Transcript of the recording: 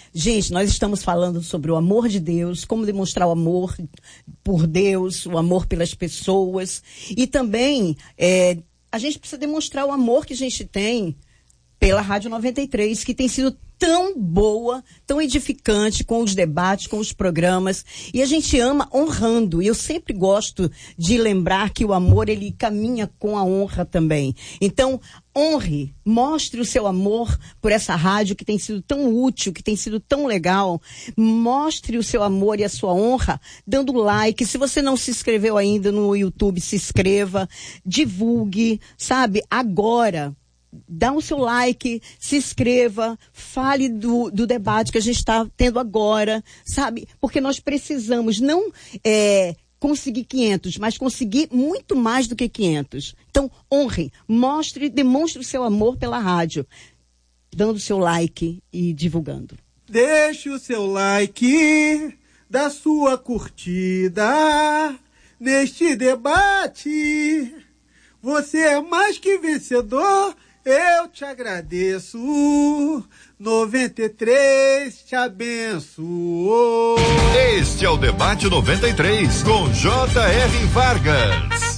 Gente, nós estamos falando sobre o amor de Deus, como demonstrar o amor por Deus, o amor pelas pessoas. E também, a gente precisa demonstrar o amor que a gente tem pela Rádio 93, que tem sido tão boa, tão edificante com os debates, com os programas. E a gente ama honrando. E eu sempre gosto de lembrar que o amor, ele caminha com a honra também. Então, honre, mostre o seu amor por essa rádio que tem sido tão útil, que tem sido tão legal. Mostre o seu amor e a sua honra dando like. Se você não se inscreveu ainda no YouTube, se inscreva. Divulgue, sabe? Agora. Dá o seu like, se inscreva, fale do debate que a gente está tendo agora, sabe? Porque nós precisamos não conseguir 500, mas conseguir muito mais do que 500. Então, honre, mostre, demonstre o seu amor pela rádio, dando o seu like e divulgando. Deixe o seu like, da sua curtida, neste debate. Você é mais que vencedor. Eu te agradeço, 93 te abençoou. Este é o Debate 93, com J.R. Vargas.